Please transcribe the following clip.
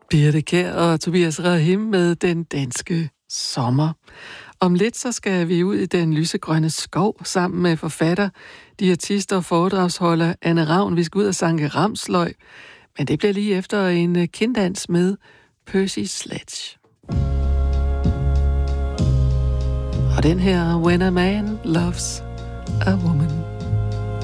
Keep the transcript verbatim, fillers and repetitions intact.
Birthe Kjær og Tobias Rahim med Den Danske Sommer. Om lidt så skal vi ud i den lysegrønne skov sammen med forfatter, diætist og foredragsholder Anne Ravn. Vi skal ud og sanke ramsløg, men det bliver lige efter en kinddans med Percy Sledge. Og den her When a Man Loves a Woman.